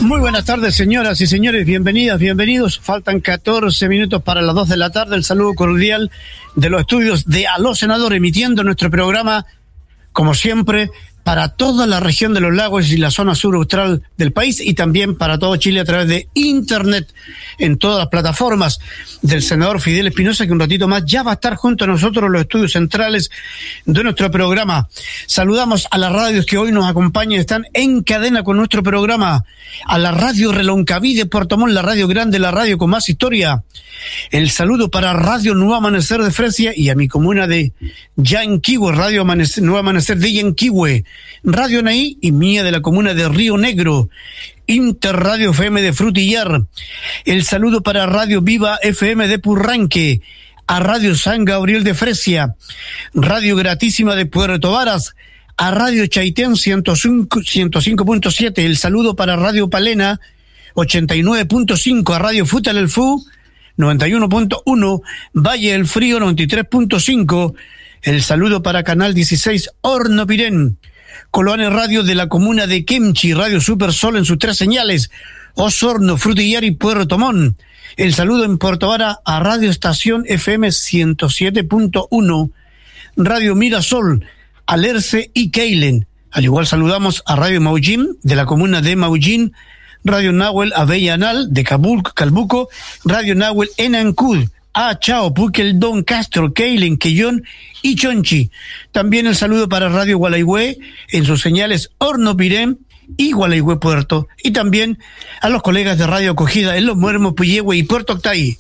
Muy buenas tardes, señoras y señores, bienvenidas, bienvenidos. Faltan 14 minutos para las 2 de la tarde. El saludo cordial de los estudios de Aló Senador, emitiendo nuestro programa, como siempre, para toda la región de los lagos y la zona sur austral del país, y también para todo Chile a través de internet, en todas las plataformas del senador Fidel Espinosa, que un ratito más ya va a estar junto a nosotros en los estudios centrales de nuestro programa. Saludamos a las radios que hoy nos acompañan, están en cadena con nuestro programa, a la radio Reloncaví de Puerto Montt, la radio grande, la radio con más historia. El saludo para Radio Nuevo Amanecer de Fresia y a mi comuna de Yanquihue, Radio Nuevo Amanecer de Yanquihue, Radio Naí y mía de la comuna de Río Negro, Interradio FM de Frutillar. El saludo para Radio Viva FM de Purranque, a Radio San Gabriel de Fresia, Radio Gratísima de Puerto Varas, a Radio Chaitén 105.7. El saludo para Radio Palena 89.5, a Radio Futal El Fu 91.1, Valle del Frío 93.5. El saludo para Canal 16 Horno Pirén, Coloane Radio de la comuna de Kemchi, Radio Super Sol en sus 3 señales, Osorno, Frutillar y Puerto Montt. El saludo en Puerto Vara a Radio Estación FM 107.1, Radio Mirasol, Alerce y Keilen. Al igual saludamos a Radio Maullín de la comuna de Maullín, Radio Nahuel Avellanal de Calbuco, Radio Nahuel en Ancud, Chao, Puquel, Don Castro, Keilen, Quellón y Chonchi. También el saludo para Radio Gualaihue en sus señales Horno Pirén y Gualaihue Puerto. Y también a los colegas de Radio Acogida en Los Muermos, Puyehue y Puerto Octay.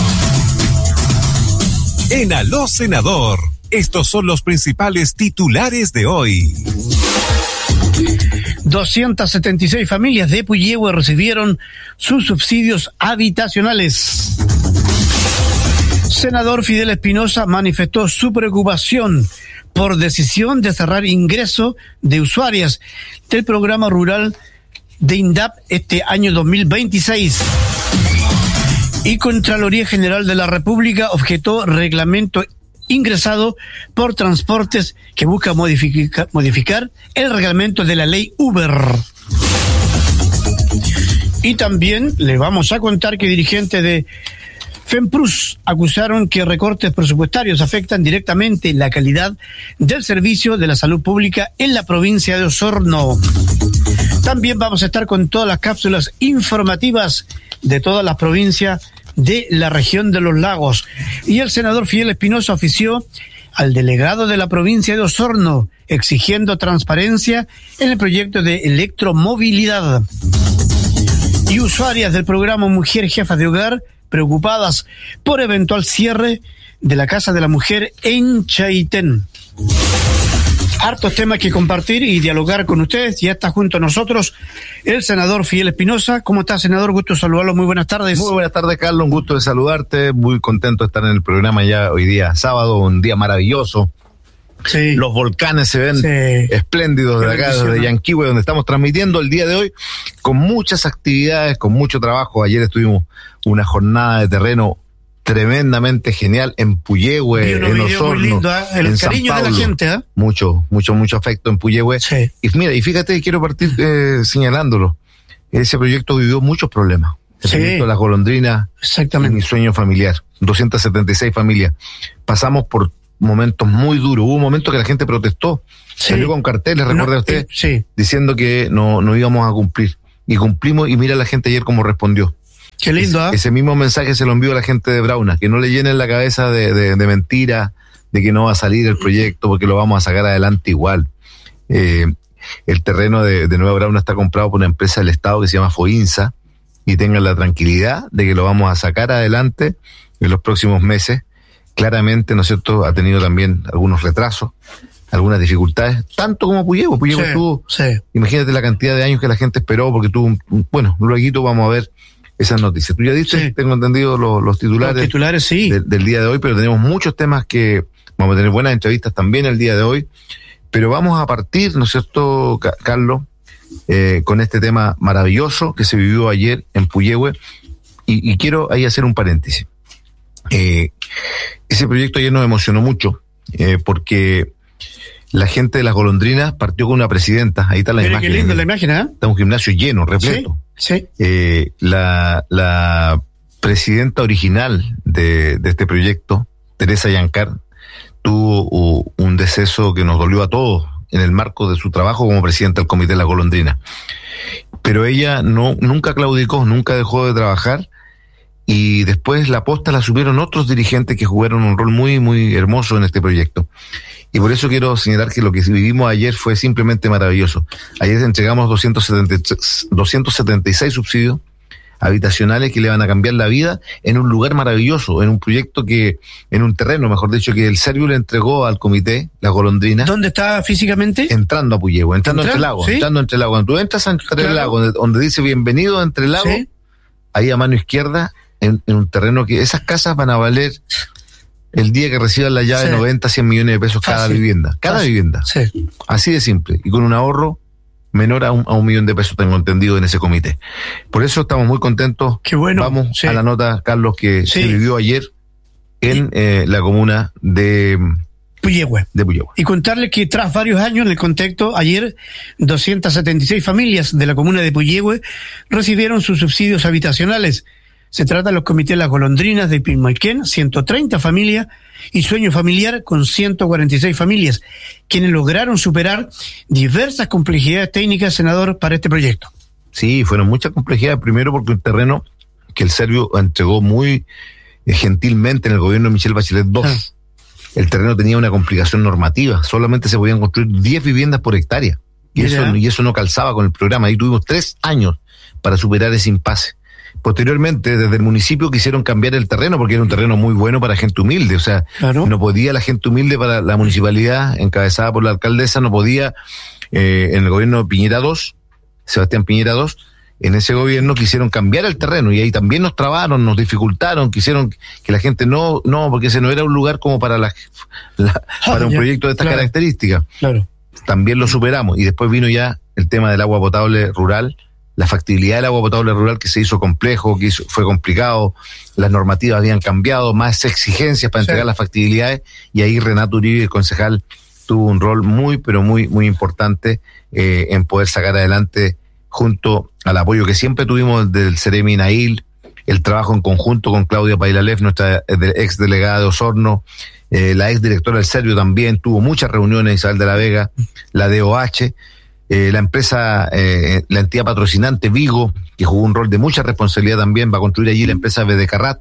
En Aló Senador, estos son los principales titulares de hoy. 276 familias de Puyehue recibieron sus subsidios habitacionales. Senador Fidel Espinosa manifestó su preocupación por decisión de cerrar ingreso de usuarias del programa rural de INDAP este año 2026. Y Contraloría General de la República objetó reglamento ingresado por Transportes que busca modificar el reglamento de la ley Uber. Y también le vamos a contar que dirigentes de FEMPRUS acusaron que recortes presupuestarios afectan directamente la calidad del servicio de la salud pública en la provincia de Osorno. También vamos a estar con todas las cápsulas informativas de todas las provincias de la región de los lagos. Y el senador Fidel Espinosa ofició al delegado de la provincia de Osorno exigiendo transparencia en el proyecto de electromovilidad. Y usuarias del programa Mujer Jefa de Hogar preocupadas por eventual cierre de la Casa de la Mujer en Chaitén. Hartos temas que compartir y dialogar con ustedes. Ya está junto a nosotros el senador Fidel Espinosa. ¿Cómo está, senador? Gusto saludarlo. Muy buenas tardes. Muy buenas tardes, Carlos. Un gusto de saludarte. Muy contento de estar en el programa ya hoy día sábado, un día maravilloso. Sí. Los volcanes se ven espléndidos de acá, desde Yanquihue, donde estamos transmitiendo el día de hoy, con muchas actividades, con mucho trabajo. Ayer estuvimos una jornada de terreno tremendamente genial en Puyehue, en Osorno, muy lindo, el cariño de la gente, mucho afecto en Puyehue. Sí. Y mira, y fíjate, quiero partir señalándolo. Ese proyecto vivió muchos problemas. El proyecto de las golondrinas, exactamente, mi sueño familiar. 276 familias. Pasamos por momentos muy duros. Hubo un momento que la gente protestó, salió con carteles, recuerda usted, diciendo que no íbamos a cumplir. Y cumplimos, y mira la gente ayer cómo respondió. Qué lindo, Ese mismo mensaje se lo envió a la gente de Brauna, que no le llenen la cabeza de mentira, de que no va a salir el proyecto, porque lo vamos a sacar adelante igual. El terreno de Nueva Brauna está comprado por una empresa del Estado que se llama FOINSA, y tengan la tranquilidad de que lo vamos a sacar adelante en los próximos meses. Claramente, ¿no es cierto?, ha tenido también algunos retrasos, algunas dificultades, tanto como Puyehue. Puyehue estuvo, imagínate la cantidad de años que la gente esperó, porque tuvo luego vamos a ver esas noticias. Tú ya diste, tengo entendido, los titulares, del día de hoy, pero tenemos muchos temas que vamos a tener buenas entrevistas también el día de hoy, pero vamos a partir, ¿no es cierto, Carlos?, con este tema maravilloso que se vivió ayer en Puyehue, y quiero ahí hacer un paréntesis. Ese proyecto ayer nos emocionó mucho, porque la gente de las golondrinas partió con una presidenta. Ahí está la imagen. Qué linda la imagen, Está un gimnasio lleno, repleto. Sí. La presidenta original de este proyecto, Teresa Yancar, tuvo un deceso que nos dolió a todos en el marco de su trabajo como presidenta del Comité de la Golondrina. Pero ella nunca claudicó, nunca dejó de trabajar, y después la posta la asumieron otros dirigentes que jugaron un rol muy, muy hermoso en este proyecto. Y por eso quiero señalar que lo que vivimos ayer fue simplemente maravilloso. Ayer entregamos 276 subsidios habitacionales que le van a cambiar la vida en un lugar maravilloso, en un proyecto en un terreno, mejor dicho, que el Servio le entregó al comité, la Golondrina. ¿Dónde está físicamente? Entrando a Puyehue, entrando entre lagos. ¿Sí? Entrando entre lagos. Cuando tú entras a Entre Lagos, donde dice bienvenido a Entre Lagos, ¿sí? Ahí a mano izquierda, en un terreno que esas casas van a valer el día que reciban la llave, sí, 90, 100 millones de pesos cada vivienda. Cada vivienda. Sí. Así de simple. Y con un ahorro menor a un millón de pesos, tengo entendido, en ese comité. Por eso estamos muy contentos. Qué bueno. Vamos a la nota, Carlos, que se vivió ayer en la comuna de Puyehue. Y contarles que tras varios años, en el contexto, ayer 276 familias de la comuna de Puyehue recibieron sus subsidios habitacionales. Se trata de los comités Las Golondrinas de Pilmalquén, 130 familias, y Sueño Familiar con 146 familias, quienes lograron superar diversas complejidades técnicas, senador, para este proyecto. Sí, fueron muchas complejidades. Primero porque un terreno que el Servio entregó muy gentilmente en el gobierno de Michelle Bachelet II. El terreno tenía una complicación normativa. Solamente se podían construir 10 viviendas por hectárea. Y eso no calzaba con el programa. Ahí tuvimos 3 años para superar ese impasse. Posteriormente, desde el municipio quisieron cambiar el terreno porque era un terreno muy bueno para gente humilde. O sea, no podía la gente humilde, para la municipalidad encabezada por la alcaldesa, no podía, en el gobierno de Piñera II, Sebastián Piñera II, en ese gobierno quisieron cambiar el terreno y ahí también nos trabaron, nos dificultaron, quisieron que la gente no, porque ese no era un lugar como para para un proyecto de estas características. Claro. También lo superamos y después vino ya el tema del agua potable rural, la factibilidad del agua potable rural, que se hizo complejo, fue complicado, las normativas habían cambiado, más exigencias para entregar las factibilidades, y ahí Renato Uribe, el concejal, tuvo un rol muy, pero muy, muy importante en poder sacar adelante, junto al apoyo que siempre tuvimos del Ceremi Nail, el trabajo en conjunto con Claudia Pailalef, nuestra ex delegada de Osorno, la ex directora del Servio también, tuvo muchas reuniones, Isabel de la Vega, la DOH, la empresa, la entidad patrocinante Vigo, que jugó un rol de mucha responsabilidad también, va a construir allí la empresa BDCarrat.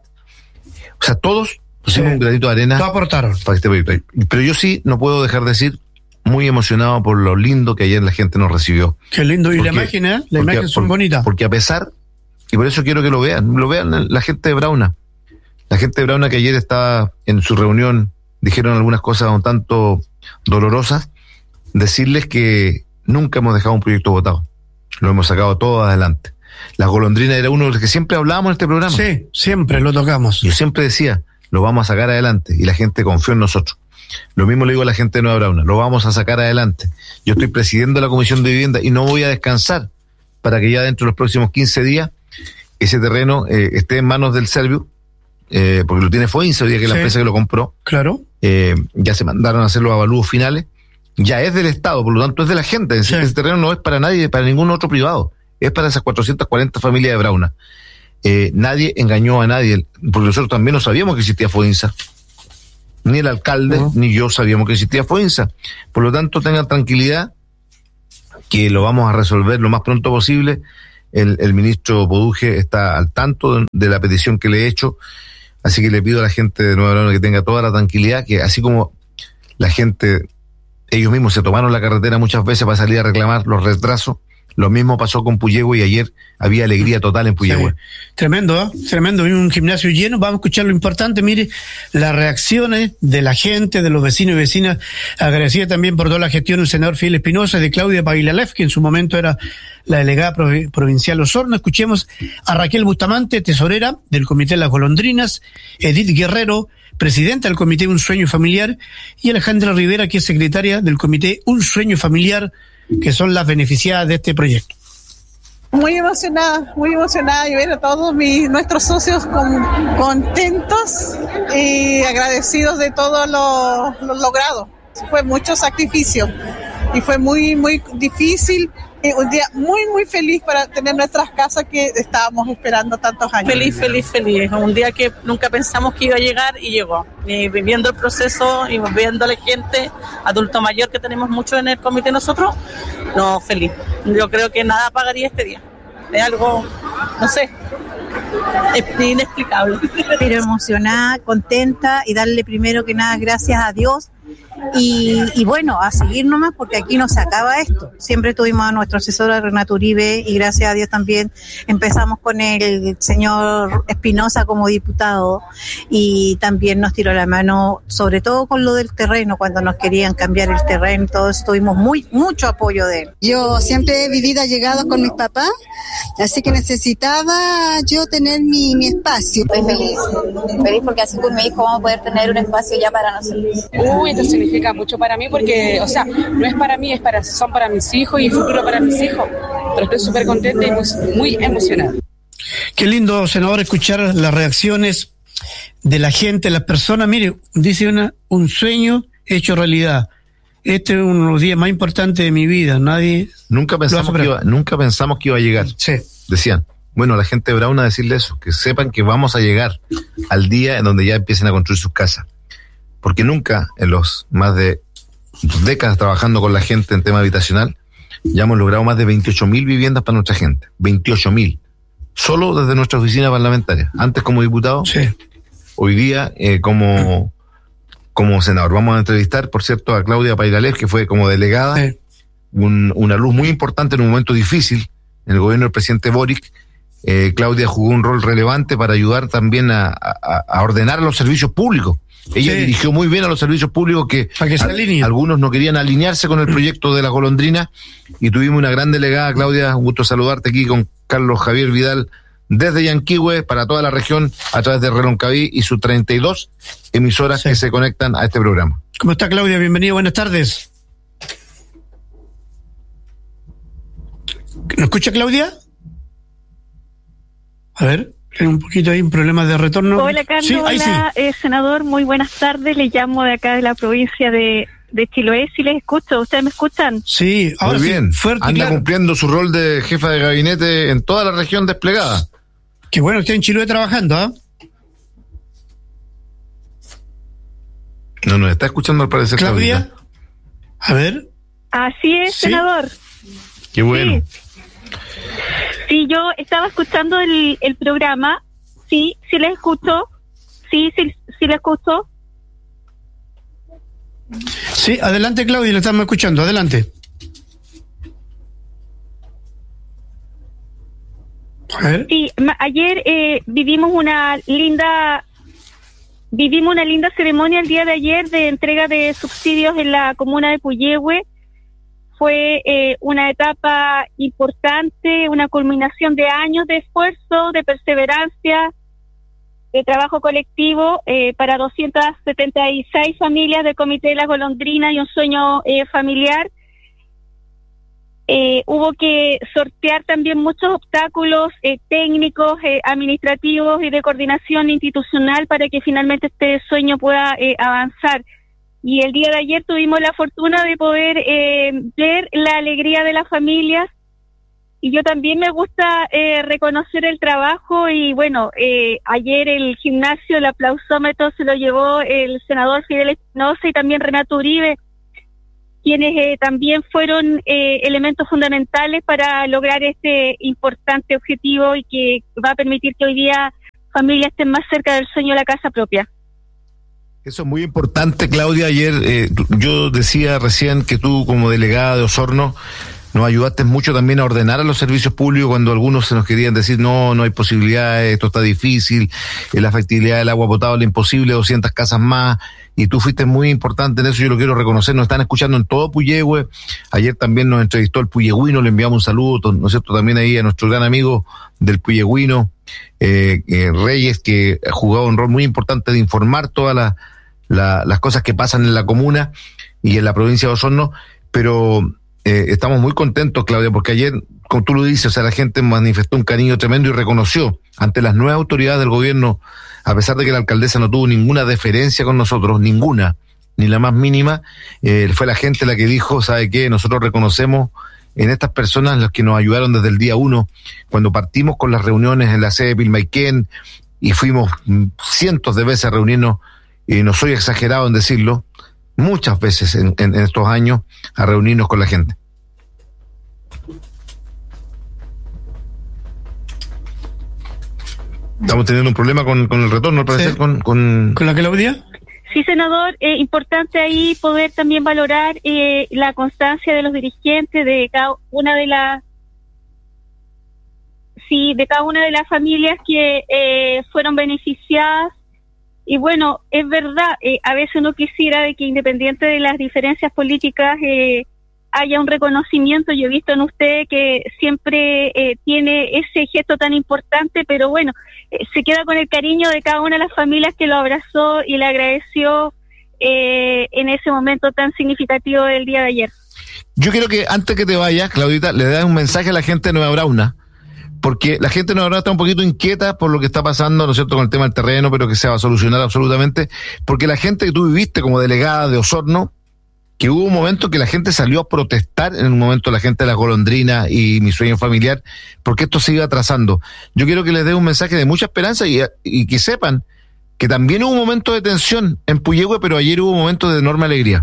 O sea, todos pusimos un granito de arena. Todos aportaron. Para este proyecto. Pero yo sí no puedo dejar de decir, muy emocionado por lo lindo que ayer la gente nos recibió. Qué lindo, y la imagen, las imágenes son bonitas. Porque a pesar, y por eso quiero que lo vean la gente de Brauna. La gente de Brauna, que ayer estaba en su reunión, dijeron algunas cosas un tanto dolorosas, decirles que nunca hemos dejado un proyecto votado. Lo hemos sacado todo adelante. Las Golondrinas era uno de los que siempre hablábamos en este programa. Sí, siempre lo tocamos. Yo siempre decía, lo vamos a sacar adelante, y la gente confió en nosotros. Lo mismo le digo a la gente de Nueva Brauna, lo vamos a sacar adelante. Yo estoy presidiendo la Comisión de Vivienda y no voy a descansar para que ya dentro de los próximos 15 días ese terreno esté en manos del Servio, porque lo tiene FOINSA, hoy día que es la empresa que lo compró. Claro. Ya se mandaron a hacer los avalúos finales. Ya es del Estado, por lo tanto es de la gente. Ese terreno no es para nadie, para ningún otro privado. Es para esas 440 familias de Brauna. Nadie engañó a nadie, porque nosotros también no sabíamos que existía FOINSA. Ni el alcalde, ni yo sabíamos que existía FOINSA. Por lo tanto, tengan tranquilidad que lo vamos a resolver lo más pronto posible. El ministro Poduje está al tanto de la petición que le he hecho, así que le pido a la gente de Nueva Brauna que tenga toda la tranquilidad, que así como la gente, ellos mismos se tomaron la carretera muchas veces para salir a reclamar los retrasos, lo mismo pasó con Puyehue, y ayer había alegría total en Puyehue. Sí. Tremendo, tremendo. Un gimnasio lleno. Vamos a escuchar lo importante. Mire, las reacciones de la gente, de los vecinos y vecinas. Agradecida también por toda la gestión del senador Fidel Espinosa y de Claudia Pailalef, que en su momento era la delegada provincial Osorno. Escuchemos a Raquel Bustamante, tesorera del Comité Las Golondrinas, Edith Guerrero, presidenta del Comité Un Sueño Familiar, y Alejandra Rivera, que es secretaria del Comité Un Sueño Familiar, que son las beneficiadas de este proyecto. Muy emocionada y ver a todos nuestros socios contentos y agradecidos de todo lo logrado. Fue mucho sacrificio y fue muy, muy difícil un día muy, muy feliz para tener nuestras casas que estábamos esperando tantos años. Feliz. Un día que nunca pensamos que iba a llegar y llegó. Viviendo el proceso y viendo a la gente, adulto mayor, que tenemos mucho en el comité nosotros, no, feliz. Yo creo que nada pagaría este día. Es algo, no sé, es inexplicable. Pero emocionada, contenta y darle primero que nada gracias a Dios. Y bueno, a seguir nomás porque aquí no se acaba esto. Siempre tuvimos a nuestro asesor Renato Uribe y gracias a Dios también empezamos con el señor Espinosa como diputado y también nos tiró la mano, sobre todo con lo del terreno, cuando nos querían cambiar el terreno, todo eso, tuvimos mucho apoyo de él. Yo siempre he vivido allegado con mis papás, así que necesitaba yo tener mi espacio. Estoy feliz porque así con mi hijo vamos a poder tener un espacio ya para nosotros. Esto significa mucho para mí porque, o sea, no es para mí, son para mis hijos y futuro para mis hijos. Pero estoy súper contenta y muy emocionada. Qué lindo, senador, escuchar las reacciones de la gente, las personas. Mire, dice un sueño hecho realidad. Este es uno de los días más importantes de mi vida. Nunca pensamos que iba a llegar. Sí. Decían. Bueno, a la gente de Brauna decirle eso, que sepan que vamos a llegar al día en donde ya empiecen a construir sus casas. Porque nunca, en los más de 2 décadas trabajando con la gente en tema habitacional, ya hemos logrado más de 28.000 viviendas para nuestra gente. 28.000. Solo desde nuestra oficina parlamentaria. Antes como diputado, sí. Hoy día como senador. Vamos a entrevistar, por cierto, a Claudia Pairalés, que fue como delegada, sí. Una luz muy importante en un momento difícil en el gobierno del presidente Boric. Claudia jugó un rol relevante para ayudar también a ordenar los servicios públicos. Ella dirigió muy bien a los servicios públicos que algunos no querían alinearse con el proyecto de la golondrina y tuvimos una gran delegada. Claudia, un gusto saludarte aquí con Carlos Javier Vidal desde Yanquihue para toda la región a través de Reloncaví y sus 32 emisoras que se conectan a este programa. ¿Cómo está, Claudia? Bienvenida, buenas tardes. ¿Nos escucha, Claudia? A ver, tiene un poquito ahí un problema de retorno. Hola, Carlos, sí, hola, sí. Senador, muy buenas tardes. Le llamo de acá de la provincia de Chiloé. Si les escucho, ¿ustedes me escuchan? Sí, ahora muy bien. Sí, fuerte, anda cumpliendo su rol de jefa de gabinete en toda la región desplegada. Qué bueno, usted en Chiloé trabajando, ¿ah? No nos está escuchando al parecer, Claudia. A ver. Así es, ¿sí? Senador. Qué bueno. Sí, yo estaba escuchando el programa. Sí les escucho. Sí les escucho. Sí, adelante, Claudia, le estamos escuchando, adelante. A ver. Sí, ayer vivimos una linda ceremonia el día de ayer de entrega de subsidios en la comuna de Puyehue. Fue una etapa importante, una culminación de años de esfuerzo, de perseverancia, de trabajo colectivo para 276 familias del Comité de la Golondrina y un sueño familiar. Hubo que sortear también muchos obstáculos técnicos, administrativos y de coordinación institucional para que finalmente este sueño pueda avanzar. Y el día de ayer tuvimos la fortuna de poder ver la alegría de las familias. Y yo también me gusta reconocer el trabajo y bueno, ayer el gimnasio, el aplausómetro se lo llevó el senador Fidel Espinosa y también Renato Uribe, quienes también fueron elementos fundamentales para lograr este importante objetivo y que va a permitir que hoy día familias estén más cerca del sueño de la casa propia. Eso es muy importante, Claudia. Ayer yo decía recién que tú como delegada de Osorno nos ayudaste mucho también a ordenar a los servicios públicos cuando algunos se nos querían decir no hay posibilidades, esto está difícil, la factibilidad del agua potable imposible, 200 casas más, y tú fuiste muy importante en eso, yo lo quiero reconocer. Nos están escuchando en todo Puyehue. Ayer también nos entrevistó el puyehüino, le enviamos un saludo, ¿no es cierto?, también ahí a nuestro gran amigo del puyehüino, Reyes, que ha jugado un rol muy importante de informar todas las cosas que pasan en la comuna y en la provincia de Osorno, pero estamos muy contentos, Claudia, porque ayer, como tú lo dices, o sea, la gente manifestó un cariño tremendo y reconoció ante las nuevas autoridades del gobierno, a pesar de que la alcaldesa no tuvo ninguna deferencia con nosotros, ninguna, ni la más mínima, fue la gente la que dijo, ¿sabe qué? Nosotros reconocemos en estas personas, los que nos ayudaron desde el día 1, cuando partimos con las reuniones en la sede de Pilmaiquén, y fuimos cientos de veces a reunirnos, y no soy exagerado en decirlo, muchas veces en estos años, a reunirnos con la gente. Estamos teniendo un problema con el retorno, al parecer, sí. con la Claudia. Sí, senador, importante ahí poder también valorar la constancia de los dirigentes de cada una de las familias que fueron beneficiadas. Y bueno, es verdad, a veces uno quisiera de que independiente de las diferencias políticas haya un reconocimiento. Yo he visto en usted que siempre tiene ese gesto tan importante, pero bueno, se queda con el cariño de cada una de las familias que lo abrazó y le agradeció en ese momento tan significativo del día de ayer. Yo quiero que antes que te vayas, Claudita, le das un mensaje a la gente de Nueva Brauna, porque la gente de Nueva Brauna está un poquito inquieta por lo que está pasando, ¿no es cierto?, con el tema del terreno, pero que se va a solucionar absolutamente, porque la gente que tú viviste como delegada de Osorno, que hubo un momento que la gente salió a protestar, en un momento la gente de la golondrina y mi sueño familiar, porque esto se iba atrasando. Yo quiero que les dé un mensaje de mucha esperanza y que sepan que también hubo un momento de tensión en Puyehue, pero ayer hubo un momento de enorme alegría.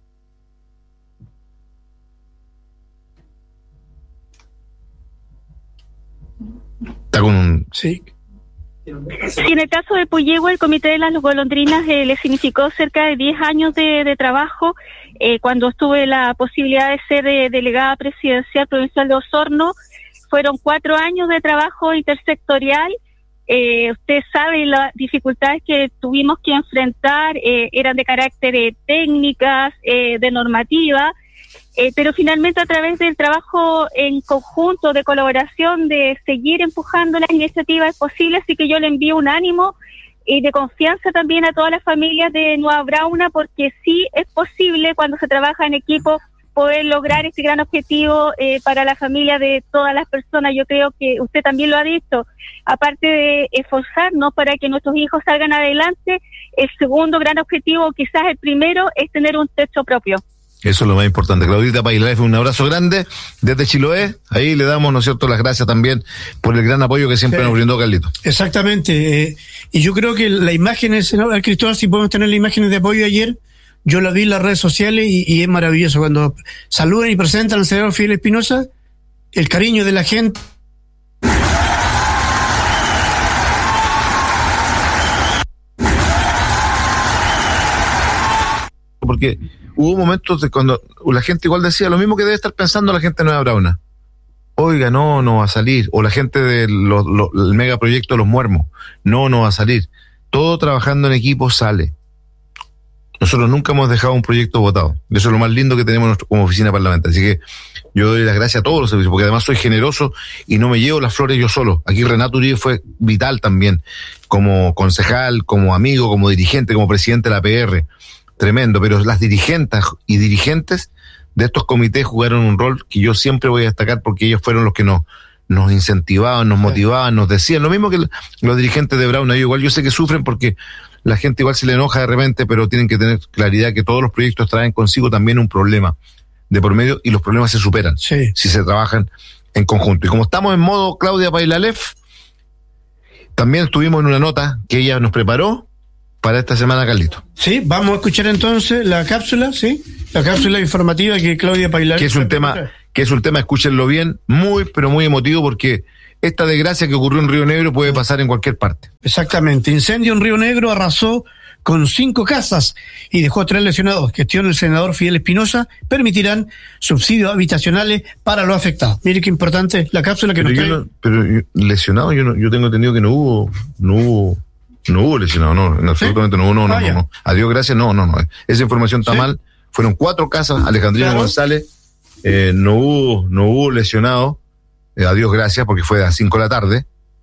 Está con un... Sí. Sí, en el caso de Puyehue, el Comité de las Golondrinas le significó cerca de 10 años de trabajo. Cuando tuve la posibilidad de ser delegada presidencial provincial de Osorno, fueron 4 años de trabajo intersectorial. Usted sabe las dificultades que tuvimos que enfrentar, eran de carácter técnicas, de normativa, pero finalmente a través del trabajo en conjunto, de colaboración, de seguir empujando las iniciativas posibles, así que yo le envío un ánimo y de confianza también a todas las familias de Nueva Brauna, porque sí es posible cuando se trabaja en equipo poder lograr este gran objetivo para la familia de todas las personas. Yo creo que usted también lo ha dicho, aparte de esforzarnos para que nuestros hijos salgan adelante, el segundo gran objetivo, quizás el primero, es tener un techo propio. Eso es lo más importante. Claudita Pailalef, un abrazo grande desde Chiloé. Ahí le damos, ¿no es cierto?, las gracias también por el gran apoyo que siempre nos brindó Carlito. Exactamente. Y yo creo que las imágenes, senador Cristóbal, si podemos tener las imágenes de apoyo de ayer, yo las vi en las redes sociales y es maravilloso. Cuando saludan y presentan al senador Fidel Espinosa, el cariño de la gente. Porque hubo momentos de cuando la gente igual decía lo mismo que debe estar pensando la gente de Nueva Brauna. Oiga, no va a salir. O la gente del megaproyecto de Los Muermos. No va a salir. Todo trabajando en equipo sale. Nosotros nunca hemos dejado un proyecto votado. Eso es lo más lindo que tenemos como oficina parlamentaria. Así que yo doy las gracias a todos los servicios, porque además soy generoso y no me llevo las flores yo solo. Aquí Renato Uribe fue vital también, como concejal, como amigo, como dirigente, como presidente de la PR. Tremendo, pero las dirigentes y dirigentes de estos comités jugaron un rol que yo siempre voy a destacar, porque ellos fueron los que nos incentivaban, nos motivaban, nos decían, lo mismo que los dirigentes de Brauna. Igual yo sé que sufren porque la gente igual se le enoja de repente, pero tienen que tener claridad que todos los proyectos traen consigo también un problema de por medio, y los problemas se superan si se trabajan en conjunto. Y como estamos en modo Claudia Pailalef, también estuvimos en una nota que ella nos preparó para esta semana, Carlito. Sí, vamos a escuchar entonces la cápsula, la cápsula informativa que Claudia Pailalef. Que es un tema, escúchenlo bien, pero muy emotivo, porque esta desgracia que ocurrió en Río Negro puede pasar en cualquier parte. Exactamente. Incendio en Río Negro arrasó con 5 casas y dejó 3 lesionados. Gestión del senador Fidel Espinosa permitirán subsidios habitacionales para los afectados. Mire qué importante la cápsula que nos trae. Pero lesionados, yo tengo entendido que no hubo lesionados, no, absolutamente no hubo, no. A Dios gracias, no. Esa información está mal. Fueron 4 casas, Alejandrino González, no hubo lesionados. A Dios gracias, porque fue a las 5 de la tarde.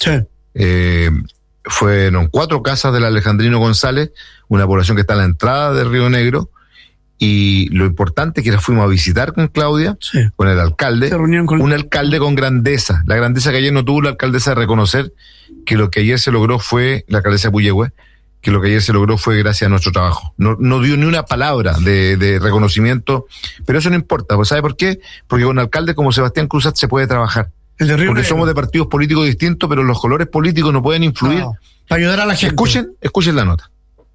Fueron 4 casas del Alejandrino González, una población que está a la entrada de Río Negro, y lo importante es que la fuimos a visitar con Claudia, con el alcalde, un alcalde con grandeza, la grandeza que ayer no tuvo la alcaldesa de reconocer que lo que ayer se logró fue, la alcaldesa de Puyehue, que lo que ayer se logró fue gracias a nuestro trabajo. No dio ni una palabra de reconocimiento, pero eso no importa, ¿sabe por qué? Porque con alcaldes como Sebastián Cruzat se puede trabajar. Porque somos de partidos políticos distintos, pero los colores políticos no pueden influir. Para ayudar a la gente. Escuchen la nota.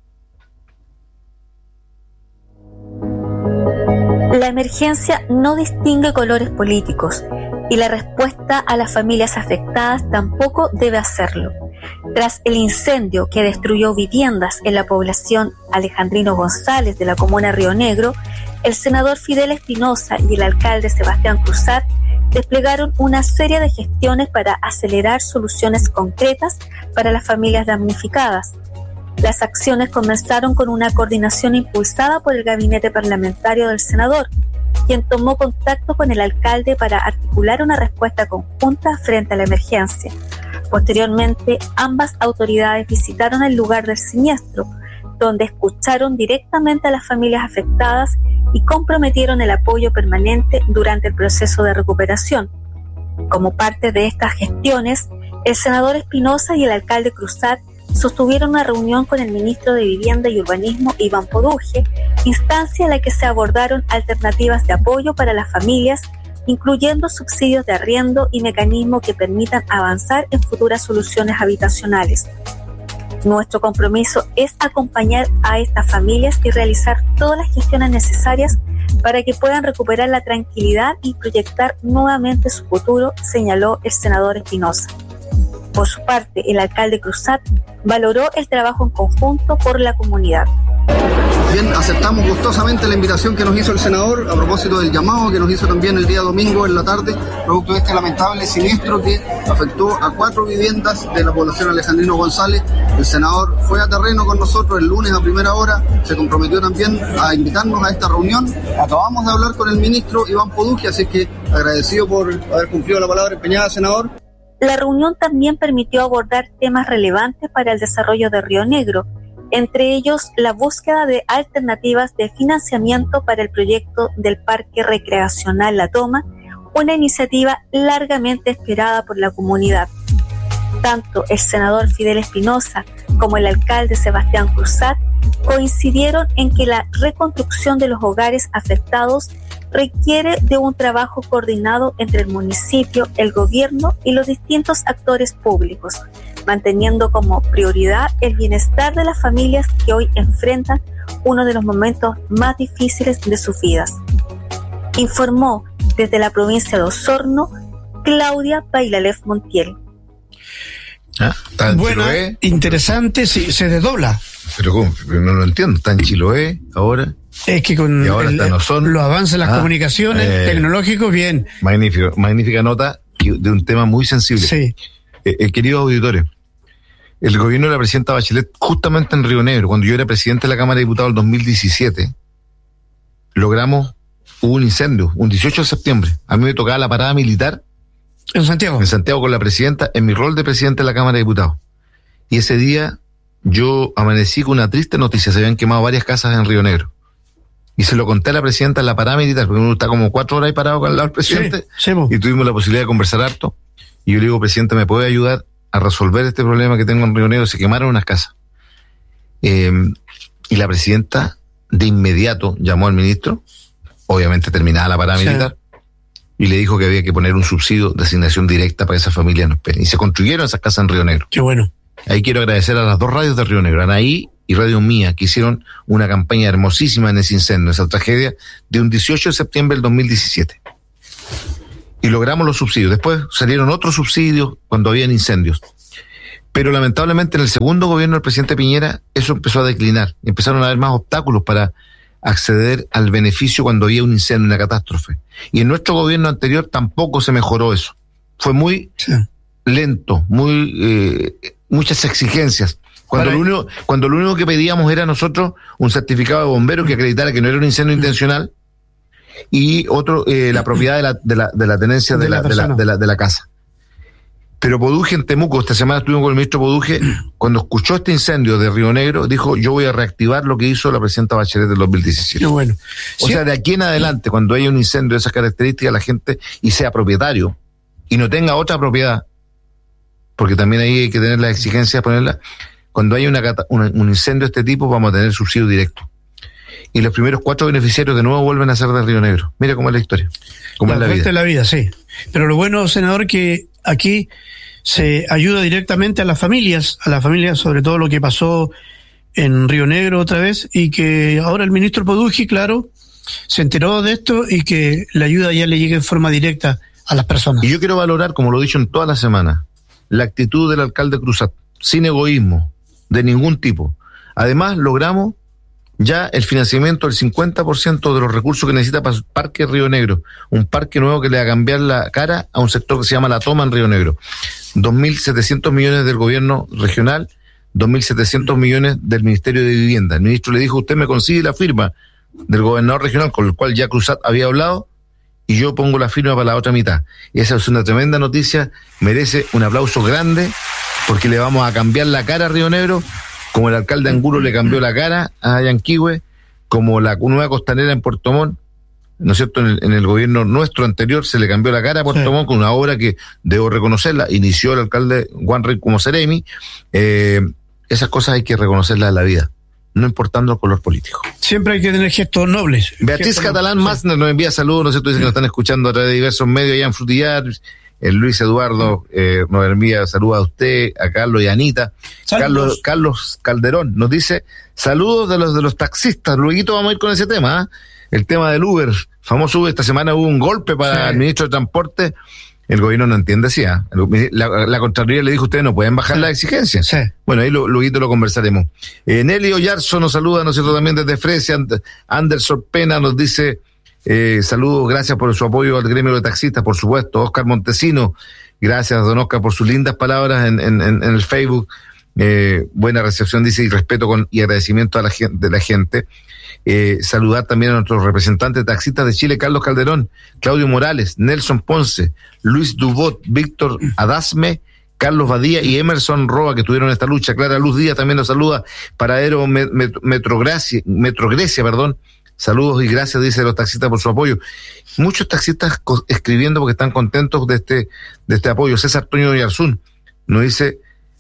La emergencia no distingue colores políticos y la respuesta a las familias afectadas tampoco debe hacerlo. Tras el incendio que destruyó viviendas en la población Alejandrino González de la comuna Río Negro, el senador Fidel Espinosa y el alcalde Sebastián Cruzat desplegaron una serie de gestiones para acelerar soluciones concretas para las familias damnificadas. Las acciones comenzaron con una coordinación impulsada por el gabinete parlamentario del senador, quien tomó contacto con el alcalde para articular una respuesta conjunta frente a la emergencia. Posteriormente, ambas autoridades visitaron el lugar del siniestro, donde escucharon directamente a las familias afectadas y comprometieron el apoyo permanente durante el proceso de recuperación. Como parte de estas gestiones, el senador Espinosa y el alcalde Cruzat sostuvieron una reunión con el ministro de Vivienda y Urbanismo, Iván Poduje, instancia en la que se abordaron alternativas de apoyo para las familias, incluyendo subsidios de arriendo y mecanismos que permitan avanzar en futuras soluciones habitacionales. Nuestro compromiso es acompañar a estas familias y realizar todas las gestiones necesarias para que puedan recuperar la tranquilidad y proyectar nuevamente su futuro, señaló el senador Espinosa. Por su parte, el alcalde Cruzat valoró el trabajo en conjunto por la comunidad. Bien, aceptamos gustosamente la invitación que nos hizo el senador a propósito del llamado que nos hizo también el día domingo en la tarde, producto de este lamentable siniestro que afectó a 4 viviendas de la población Alejandrino González. El senador fue a terreno con nosotros el lunes a primera hora, se comprometió también a invitarnos a esta reunión. Acabamos de hablar con el ministro Iván Poduje, así que agradecido por haber cumplido la palabra empeñada, senador. La reunión también permitió abordar temas relevantes para el desarrollo de Río Negro, entre ellos la búsqueda de alternativas de financiamiento para el proyecto del Parque Recreacional La Toma, una iniciativa largamente esperada por la comunidad. Tanto el senador Fidel Espinosa como el alcalde Sebastián Cruzat coincidieron en que la reconstrucción de los hogares afectados requiere de un trabajo coordinado entre el municipio, el gobierno y los distintos actores públicos, manteniendo como prioridad el bienestar de las familias que hoy enfrentan uno de los momentos más difíciles de sus vidas. Informó desde la provincia de Osorno, Claudia Bailalef Montiel. Bueno, interesante, sí, se desdobla. Pero ¿cómo? No lo entiendo, está en Chiloé ahora. Es que con los avances en las comunicaciones tecnológicos, bien. Magnífica nota de un tema muy sensible. Sí. Queridos auditores, el gobierno de la presidenta Bachelet, justamente en Río Negro, cuando yo era presidente de la Cámara de Diputados en 2017, hubo un incendio, un 18 de septiembre. A mí me tocaba la parada militar. ¿En Santiago? En Santiago con la presidenta, en mi rol de presidente de la Cámara de Diputados. Y ese día yo amanecí con una triste noticia, se habían quemado varias casas en Río Negro. Y se lo conté a la presidenta en la parada militar, porque uno está como 4 horas ahí parado con el lado del presidente, y tuvimos la posibilidad de conversar harto. Y yo le digo, presidente, ¿me puede ayudar a resolver este problema que tengo en Río Negro? Se quemaron unas casas. Y la presidenta de inmediato llamó al ministro, obviamente terminada la parada militar, y le dijo que había que poner un subsidio de asignación directa para que esas familias no esperen. Y se construyeron esas casas en Río Negro. Qué bueno. Ahí quiero agradecer a las 2 radios de Río Negro, Anaí y Radio Mía, que hicieron una campaña hermosísima en ese incendio, esa tragedia de un 18 de septiembre del 2017. Y logramos los subsidios. Después salieron otros subsidios cuando habían incendios. Pero lamentablemente en el segundo gobierno del presidente Piñera eso empezó a declinar. Empezaron a haber más obstáculos para acceder al beneficio cuando había un incendio, una catástrofe. Y en nuestro gobierno anterior tampoco se mejoró eso. Fue muy lento, muchas exigencias. Cuando lo único que pedíamos era nosotros un certificado de bombero que acreditara que no era un incendio intencional y otro, la propiedad de la tenencia de la casa. Pero Poduje en Temuco, esta semana estuvimos con el ministro Poduje, cuando escuchó este incendio de Río Negro, dijo, yo voy a reactivar lo que hizo la presidenta Bachelet del 2017. Qué bueno. O sea, de aquí en adelante, cuando haya un incendio de esas características, la gente, y sea propietario, y no tenga otra propiedad, porque también ahí hay que tener la exigencia de ponerla, cuando haya un incendio de este tipo vamos a tener subsidio directo. Y los primeros 4 beneficiarios de nuevo vuelven a ser de Río Negro. Mira cómo es la historia. Cómo es la vida. De la vida, sí. Pero lo bueno, senador, que aquí se ayuda directamente a las familias sobre todo lo que pasó en Río Negro otra vez, y que ahora el ministro Podujii, claro, se enteró de esto y que la ayuda ya le llegue en forma directa a las personas. Y yo quiero valorar, como lo he dicho en toda la semana, la actitud del alcalde Cruzat, sin egoísmo de ningún tipo. Además, logramos ya el financiamiento del 50% de los recursos que necesita para el Parque Río Negro, un parque nuevo que le va a cambiar la cara a un sector que se llama La Toma en Río Negro. 2.700 millones del gobierno regional, 2.700 millones del Ministerio de Vivienda. El ministro le dijo, usted me consigue la firma del gobernador regional, con el cual ya Cruzat había hablado, y yo pongo la firma para la otra mitad. Y esa es una tremenda noticia, merece un aplauso grande, porque le vamos a cambiar la cara a Río Negro, como el alcalde Angulo le cambió la cara a Yanquihue, como la nueva costanera en Puerto Montt, ¿no es cierto? En el gobierno nuestro anterior se le cambió la cara a Puerto Montt con una obra que, debo reconocerla, inició el alcalde Juan Rey como Seremi. Esas cosas hay que reconocerlas en la vida, no importando el color político. Siempre hay que tener gestos nobles. Beatriz Catalán más nos envía saludos, ¿no es cierto? Dice que nos están escuchando a través de diversos medios allá en Frutillar. El Luis Eduardo nos envía saludos a usted, a Carlos y a Anita. Carlos Calderón nos dice saludos de los taxistas. Luego vamos a ir con ese tema, el tema del Uber, famoso Uber. Esta semana hubo un golpe para el ministro de Transporte. El gobierno no entiende así. La Contraloría le dijo, ustedes no pueden bajar las exigencias. Sí. Bueno, ahí luego lo conversaremos. Nelly Oyarzo nos saluda, ¿no es cierto?, también desde Fresia. Anderson Pena nos dice saludos, gracias por su apoyo al gremio de taxistas, por supuesto. Oscar Montesino, gracias, don Oscar, por sus lindas palabras en el Facebook. Buena recepción, dice, y respeto y agradecimiento a la gente. Saludar también a nuestros representantes taxistas de Chile, Carlos Calderón, Claudio Morales, Nelson Ponce, Luis Dubot, Víctor Adasme, Carlos Badía y Emerson Roa, que tuvieron esta lucha. Clara Luz Díaz también nos saluda. Paradero Metrogrecia, saludos y gracias, dice, los taxistas por su apoyo. Muchos taxistas escribiendo porque están contentos de este apoyo. César Toño Yarzún nos dice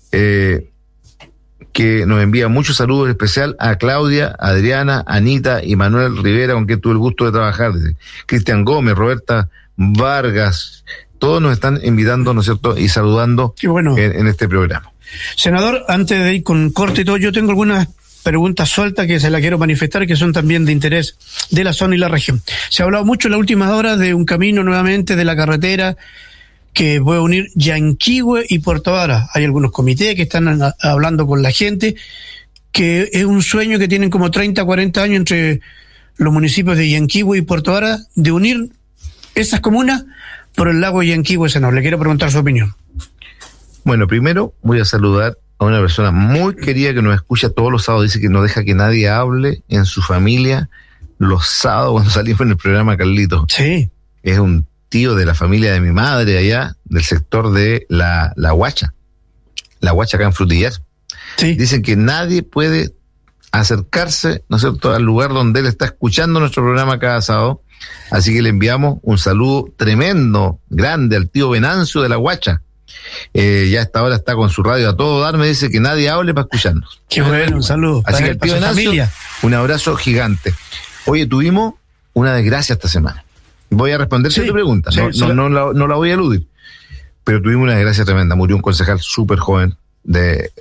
que nos envía muchos saludos especial a Claudia, Adriana, Anita y Manuel Rivera, con quien tuve el gusto de trabajar. Cristian Gómez, Roberta Vargas, todos nos están invitando, ¿no es cierto?, y saludando en este programa. Senador, antes de ir con corte y todo, yo tengo algunas preguntas sueltas que se las quiero manifestar, que son también de interés de la zona y la región. Se ha hablado mucho en las últimas horas de un camino nuevamente de la carretera que puede unir Yanquihue y Puerto Vara. Hay algunos comités que están hablando con la gente, que es un sueño que tienen como 30, 40 años entre los municipios de Yanquihue y Puerto Vara, de unir esas comunas por el lago Yanquihue. Senador, le quiero preguntar su opinión. Bueno, primero voy a saludar a una persona muy querida que nos escucha todos los sábados, dice que no deja que nadie hable en su familia los sábados cuando salimos en el programa, Carlito. Sí. Es un tío de la familia de mi madre allá, del sector de la Huacha acá en Frutillar. Sí. Dicen que nadie puede acercarse, ¿no es cierto?, al lugar donde él está escuchando nuestro programa cada sábado, así que le enviamos un saludo tremendo, grande al tío Venancio de la Huacha. Ya a esta hora está con su radio a todo dar, me dice que nadie hable para escucharnos. Qué bueno, un saludo. Así que el tío Venancio, un abrazo gigante. Oye, tuvimos una desgracia esta semana. Voy a responder tu pregunta, no la voy a eludir, pero tuvimos una desgracia tremenda. Murió un concejal súper joven de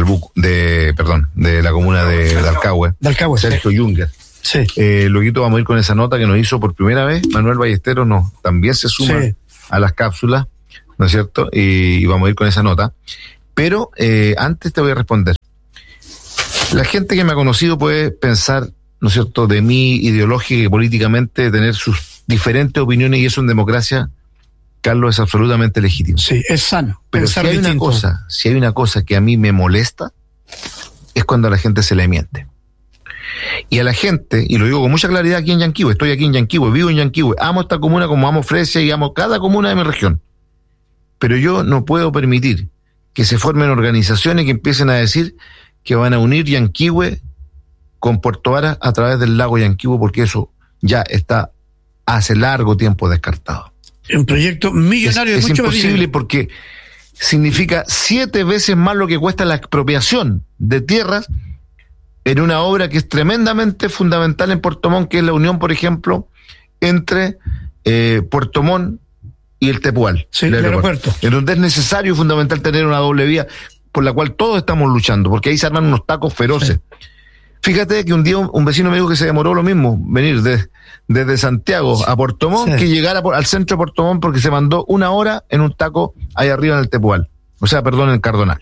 la comuna de Dalcahue, Sergio Junger. Sí. Luego vamos a ir con esa nota que nos hizo por primera vez Manuel Ballesteros, también se suma a las cápsulas, ¿no es cierto? Y vamos a ir con esa nota. Pero antes te voy a responder. La gente que me ha conocido puede pensar, ¿no es cierto?, de mí ideológica y políticamente, tener sus diferentes opiniones, y eso en democracia, Carlos, es absolutamente legítimo. Sí, es sano. Pero si hay una cosa que a mí me molesta, es cuando a la gente se le miente. Y a la gente, y lo digo con mucha claridad aquí en Yanquihue, estoy aquí en Yanquihue, vivo en Yanquihue, amo esta comuna como amo Fresia y amo cada comuna de mi región. Pero yo no puedo permitir que se formen organizaciones que empiecen a decir que van a unir Yanquihue con Puerto Vara a través del lago Yanquihue, porque eso ya está hace largo tiempo descartado. Un proyecto millonario de mucho imposible dinero, porque significa 7 veces más lo que cuesta la expropiación de tierras en una obra que es tremendamente fundamental en Puerto Montt, que es la unión, por ejemplo, entre Puerto Montt y el Tepual, el aeropuerto. En donde es necesario y fundamental tener una doble vía por la cual todos estamos luchando, porque ahí se arman unos tacos feroces. Sí. Fíjate que un día un vecino me dijo que se demoró lo mismo venir desde Santiago a Puerto Montt que llegar al centro de Puerto Montt, porque se mandó 1 hora en un taco ahí arriba en el Tepual, en el Cardonal.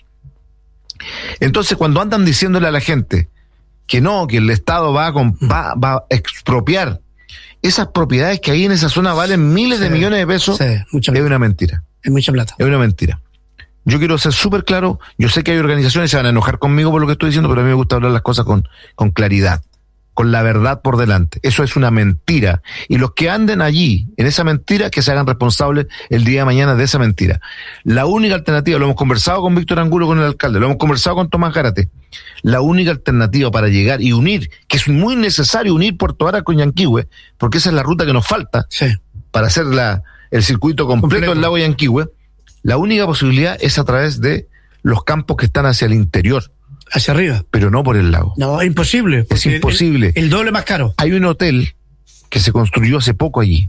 Entonces, cuando andan diciéndole a la gente que no, que el Estado va a expropiar esas propiedades que ahí en esa zona valen miles de millones de pesos, es una mentira. Es mucha plata. Es una mentira. Yo quiero ser súper claro. Yo sé que hay organizaciones que se van a enojar conmigo por lo que estoy diciendo, pero a mí me gusta hablar las cosas con claridad, con la verdad por delante. Eso es una mentira. Y los que anden allí en esa mentira, que se hagan responsables el día de mañana de esa mentira. La única alternativa, lo hemos conversado con Víctor Angulo, con el alcalde, lo hemos conversado con Tomás Gárate, la única alternativa para llegar y unir, que es muy necesario unir Puerto Varas con Yanquihue, porque esa es la ruta que nos falta para hacer el circuito completo del lago Yanquihue. La única posibilidad es a través de los campos que están hacia el interior. Hacia arriba. Pero no por el lago. No, es imposible. Es imposible. El doble más caro. Hay un hotel que se construyó hace poco allí.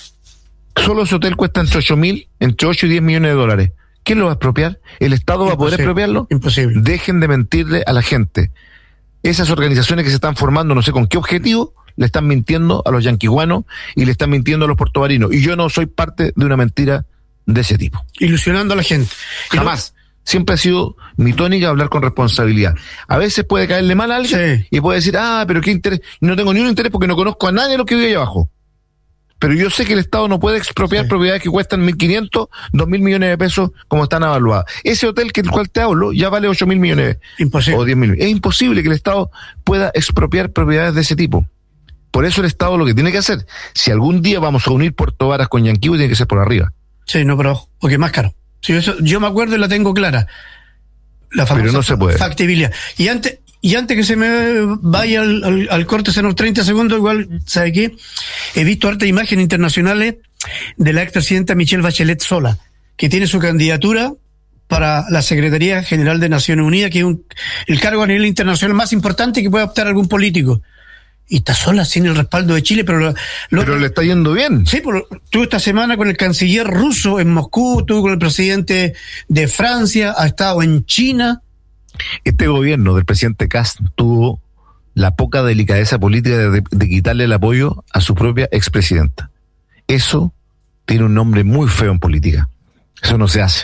Solo ese hotel cuesta entre 8 y 10 millones de dólares. ¿Quién lo va a expropiar? ¿El Estado va a poder expropiarlo? Imposible. Dejen de mentirle a la gente. Esas organizaciones que se están formando, no sé con qué objetivo, le están mintiendo a los yanquihuanos y le están mintiendo a los puertovarinos. Y yo no soy parte de una mentira de ese tipo. Ilusionando a la gente. Jamás. Siempre ha sido mi tónica hablar con responsabilidad. A veces puede caerle mal a alguien y puede decir, pero qué interés. No tengo ni un interés porque no conozco a nadie de los que vive ahí abajo. Pero yo sé que el Estado no puede expropiar propiedades que cuestan 1.500, 2.000 millones de pesos como están evaluadas. Ese hotel del cual te hablo ya vale 8.000 millones. Imposible. O 10.000. Es imposible que el Estado pueda expropiar propiedades de ese tipo. Por eso el Estado lo que tiene que hacer, si algún día vamos a unir Puerto Varas con Yanquihue, tiene que ser por arriba. Sí, no, pero porque es más caro. Sí, eso, yo me acuerdo y la tengo clara. La famosa pero no se puede. Factibilidad. Y antes que se me vaya al corte, se nos 30 segundos, igual, ¿sabe qué? He visto hartas imágenes internacionales de la expresidenta Michelle Bachelet sola, que tiene su candidatura para la Secretaría General de Naciones Unidas, que es el cargo a nivel internacional más importante que puede optar algún político. Y está sola, sin el respaldo de Chile, pero le está yendo bien. Sí, estuvo esta semana con el canciller ruso en Moscú, estuvo con el presidente de Francia, ha estado en China. Este gobierno del presidente Kast tuvo la poca delicadeza política de quitarle el apoyo a su propia expresidenta. Eso tiene un nombre muy feo en política. Eso no se hace.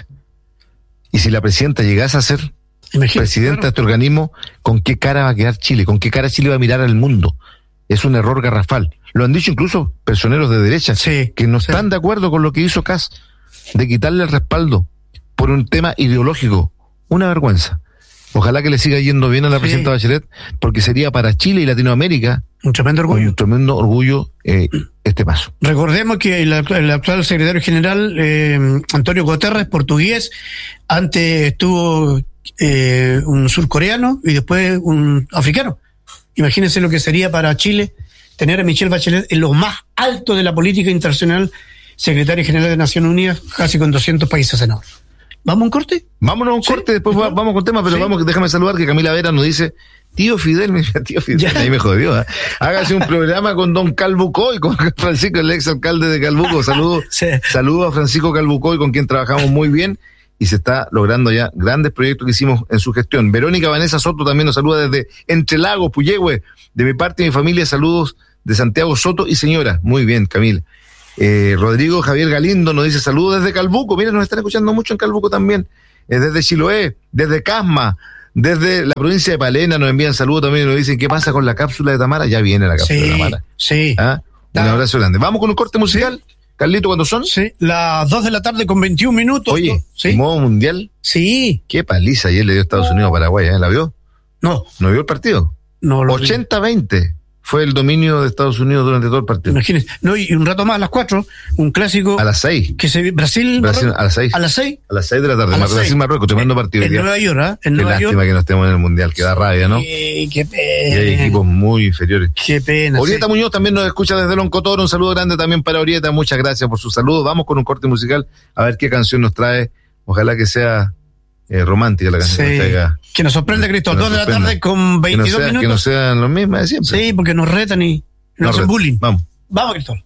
Y si la presidenta llegase a ser presidenta de este organismo, ¿con qué cara va a quedar Chile? ¿Con qué cara Chile va a mirar al mundo? Es un error garrafal. Lo han dicho incluso personeros de derecha que no están de acuerdo con lo que hizo Kast, de quitarle el respaldo por un tema ideológico. Una vergüenza. Ojalá que le siga yendo bien a la presidenta Bachelet, porque sería para Chile y Latinoamérica un tremendo orgullo este paso. Recordemos que el actual secretario general, Antonio Guterres, portugués, antes estuvo un surcoreano y después un africano. Imagínense lo que sería para Chile tener a Michelle Bachelet en lo más alto de la política internacional, secretaria general de Naciones Unidas, casi con 200 países senadores. ¿Vamos a un corte? Vámonos a un corte, después vamos con temas, pero déjame saludar que Camila Vera nos dice, tío Fidel, ahí me jodió, hágase un programa con don Calbucoy, con Francisco, el ex alcalde de Calbuco. Saludos a Francisco Calbucoy, con quien trabajamos muy bien, y se está logrando ya grandes proyectos que hicimos en su gestión. Verónica Vanessa Soto también nos saluda desde Entre Lagos, Puyehue. De mi parte y mi familia, saludos de Santiago Soto y señora. Muy bien, Camila. Rodrigo Javier Galindo nos dice saludos desde Calbuco. Mira, nos están escuchando mucho en Calbuco también. Desde Chiloé, desde Casma, desde la provincia de Palena nos envían saludos también y nos dicen, ¿qué pasa con la cápsula de Tamara? Ya viene la cápsula de Tamara. Sí. Un abrazo grande. ¿Vamos con un corte musical? Carlito, ¿cuándo son? Sí, las 2 de la tarde con 21 minutos. Oye, ¿sí? ¿Modo mundial? Sí. Qué paliza ayer le dio Estados Unidos a Paraguay, ¿la vio? No. ¿No vio el partido? No lo 80-20 fue el dominio de Estados Unidos durante todo el partido. Imagínense. No, y un rato más, a las 4, un clásico. A las 6. Que se Brasil a las 6. ¿A las 6? A las 6 de la tarde. Brasil-Marruecos, tremendo partido. En Nueva York, ¿eh? En Nueva lástima York. Que no estemos en el Mundial, que da rabia, ¿no? Qué pena. Y hay equipos muy inferiores. Qué pena. Orieta Muñoz también nos escucha desde Loncotoro. Un saludo grande también para Orieta. Muchas gracias por su saludo. Vamos con un corte musical a ver qué canción nos trae. Ojalá que sea romántica la canción. Que nos sorprende, Cristóbal. 2 de la tarde con 22 minutos. Que no sean los mismos de siempre. Sí, porque nos retan y nos hacen bullying. Vamos, Cristóbal.